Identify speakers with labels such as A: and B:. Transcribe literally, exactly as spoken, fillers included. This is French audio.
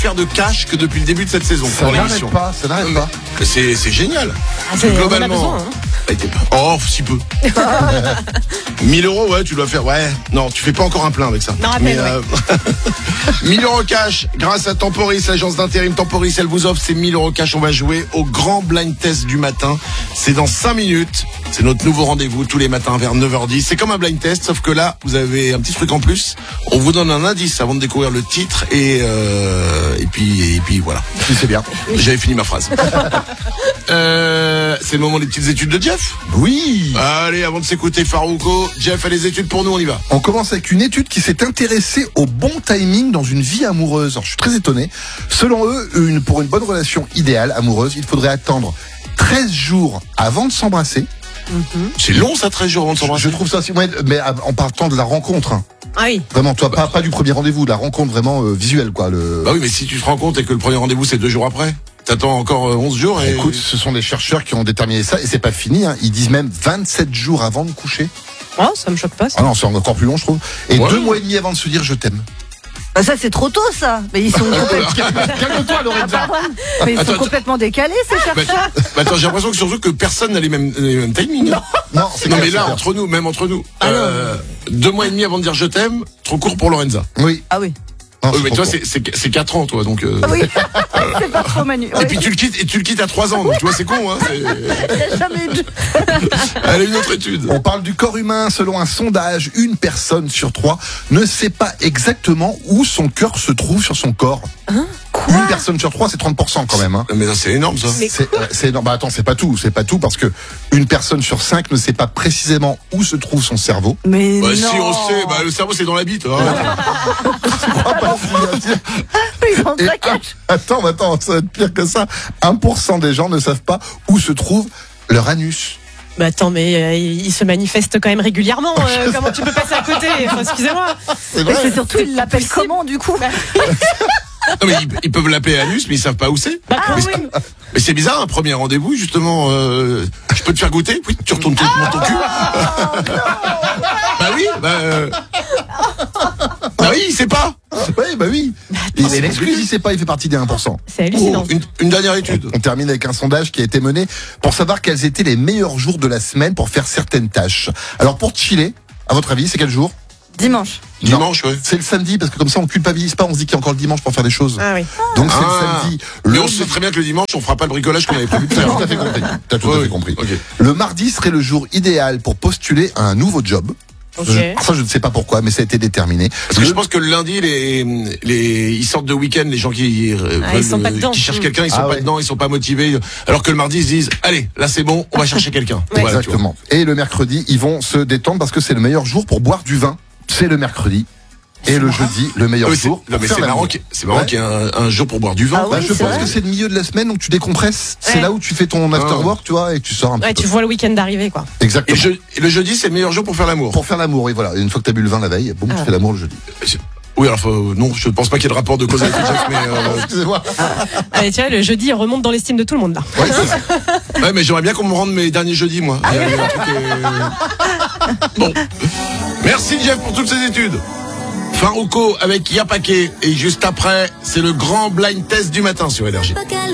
A: faire de cash que depuis le début de cette saison.
B: Ça
A: pour
B: n'arrête
A: l'émission.
B: pas, ça n'arrête pas.
A: C'est, c'est génial.
C: Ah, c'est,
A: Globalement.
C: on en a besoin, hein.
A: Oh, si peu. mille euros, ouais, tu dois faire. Ouais, non, tu fais pas encore un plein avec ça.
C: Non, à peine,
A: Mais,
C: ouais.
A: euh, mille euros cash, grâce à Temporis, l'agence d'intérim Temporis, elle vous offre ces mille euros cash. On va jouer au grand blind test du matin. C'est dans cinq minutes. C'est notre nouveau rendez-vous tous les matins vers neuf heures dix. C'est comme un blind test, sauf que là, vous avez un petit truc en plus. On vous donne un indice avant de découvrir le titre et euh, et puis et puis voilà.
B: C'est bien.
A: J'avais fini ma phrase. euh, c'est le moment des petites études de Jeff.
B: Oui.
A: Allez, avant de s'écouter Farouko, Jeff a les études pour nous, on y va.
B: On commence avec une étude qui s'est intéressée au bon timing dans une vie amoureuse. Alors, je suis très étonné. Selon eux, une, pour une bonne relation idéale amoureuse, il faudrait attendre treize jours avant de s'embrasser.
A: C'est long ça, treize jours avant de
B: Je,
A: s'embrasser.
B: je trouve ça aussi, ouais, mais en partant de la rencontre. Hein.
C: Ah oui.
B: Vraiment, toi, pas, pas du premier rendez-vous, de la rencontre vraiment euh, visuelle, quoi. Le...
A: Bah oui, mais si tu te rends compte et que le premier rendez-vous c'est deux jours après, t'attends encore euh, onze jours et...
B: Écoute, ce sont des chercheurs qui ont déterminé ça et c'est pas fini. Hein. Ils disent même vingt-sept jours avant de coucher.
C: Oh, ça me choque pas, ça.
B: Ah non, c'est encore plus long, je trouve. Et
A: Ouais.
B: deux mois et demi avant de se dire je t'aime.
D: Bah ça c'est trop tôt ça. Mais ils sont complètement,
B: Calme-toi, Lorenza.
D: mais ils sont
A: Attends,
D: complètement décalés ces
A: Bah,
D: chercheurs.
A: bah, attends, j'ai l'impression que surtout que personne n'a les mêmes, les mêmes timings. hein.
B: Non, c'est
A: Non
B: clair,
A: mais là,
B: c'est clair.
A: entre nous, même entre nous,
D: Ah non.
A: euh, deux mois et demi avant de dire je t'aime, trop court pour Lorenza.
B: Oui.
D: Ah oui.
B: Non,
A: Oui,
B: c'est
A: mais
B: trop
A: toi
B: court.
A: c'est, c'est, c'est quatre ans toi, donc... Euh...
D: Ah oui. C'est pas trop Manu.
A: Et
D: Ouais.
A: puis tu le quittes, et tu le quittes à trois ans, donc tu vois c'est con, hein. C'est...
D: Il y a jamais eu de...
A: Allez, une autre étude.
B: On parle du corps humain. Selon un sondage, une personne sur trois ne sait pas exactement où son cœur se trouve sur son corps. Une personne sur trois, c'est trente pour cent quand même. Hein.
A: Mais ça c'est énorme ça.
C: Mais-
B: C'est, euh, c'est énorme. Bah attends, c'est pas tout, c'est pas tout parce que une personne sur cinq ne sait pas précisément où se trouve son cerveau.
D: Mais
A: Bah
D: non.
A: si on sait, bah le cerveau c'est dans la bite. Hein.
D: Ils ont
B: Et
D: très
B: un-
D: catch.
B: attends, attends, ça va être pire que ça. un pour cent des gens ne savent pas où se trouve leur anus.
C: Bah attends, mais euh, il se manifeste quand même régulièrement. euh, comment tu peux passer à côté? Enfin, excusez-moi.
B: C'est
D: Mais
B: vrai.
D: c'est surtout ils l'appellent
C: possible.
D: comment du coup?
A: Non mais ils, ils peuvent l'appeler anus, mais ils savent pas où c'est.
C: Ah
A: mais,
C: oui.
A: c'est mais c'est bizarre, un premier rendez-vous justement. Euh, je peux te faire goûter? Oui, tu retournes ton, ton cul. Bah oui, bah. Euh... Bah oui, il sait pas.
B: Oui, bah oui. Il est l'excuse, il sait pas, il fait partie des un pour cent.
C: C'est hallucinant.
A: Oh, une, une dernière étude.
B: On termine avec un sondage qui a été mené pour savoir quels étaient les meilleurs jours de la semaine pour faire certaines tâches. Alors pour chiller, à votre avis, c'est quel jour?
D: Dimanche.
A: Dimanche, ouais.
B: C'est le samedi parce que comme ça on culpabilise pas, on se dit qu'il y a encore le dimanche pour faire des choses.
C: Ah oui.
B: Donc c'est
A: Ah.
B: le samedi.
A: Mais
B: Le
A: on sait très bien que le dimanche, on fera pas le bricolage qu'on avait prévu de
B: T'as
A: faire.
B: tout à fait compris. T'as tout
A: Ouais,
B: à fait
A: oui.
B: compris.
A: Ok.
B: Le mardi serait le jour idéal pour postuler à un nouveau job.
C: Ok.
B: Je- ça, je ne sais pas pourquoi, mais ça a été déterminé.
A: Parce que
B: Le-
A: je pense que le lundi, les, les, ils sortent de week-end, les gens qui, euh,
C: Ah, ils sont
A: veulent,
C: pas
A: euh,
C: dedans.
A: qui cherchent
C: Mm.
A: quelqu'un, ils sont
B: Ah
A: pas
B: ouais.
A: dedans, ils sont pas motivés. Alors que le mardi, ils se disent, allez, là c'est bon, on va chercher quelqu'un.
C: Ouais.
A: Voilà, tu vois.
B: Exactement. Et le mercredi, ils vont se détendre parce que c'est le meilleur jour pour boire du vin. C'est le mercredi. Et le jeudi, le meilleur
A: Non, mais c'est,
B: jour.
A: non,
B: pour
A: mais
B: faire
A: c'est
B: l'amour.
A: marrant, qu'il- c'est marrant
B: Ouais.
A: qu'il y ait un, un jour pour boire du vin.
D: Ah
B: Bah,
D: oui,
B: je
D: c'est
B: pense
D: vrai.
B: que c'est le milieu de la semaine, donc tu décompresses. C'est
C: Ouais.
B: là où tu fais ton after
A: Ah.
B: work, tu vois, et tu sors un
C: Ouais,
B: petit
C: tu
B: peu.
C: vois le week-end arriver, quoi.
A: Et,
B: Exactement.
A: je- et le jeudi, c'est le meilleur jour pour faire l'amour.
B: Pour faire l'amour, et voilà. Et une fois que t'as bu le vin la veille, boum,
C: Ah.
B: tu fais l'amour le jeudi.
A: Oui, alors faut- non, je ne pense pas qu'il y ait de rapport de cause à effet, Jeff, mais euh,
B: Excusez-moi.
C: Allez, tu vois, le jeudi, il remonte dans l'estime de tout le monde, là.
B: Ouais, c'est ça.
A: ouais, mais j'aimerais bien qu'on me rende mes derniers jeudis, moi. Il y a- il y a un truc, euh, Bon, merci Jeff pour toutes ces études. Farouko avec Yapake et juste après, c'est le grand blind test du matin sur Énergie.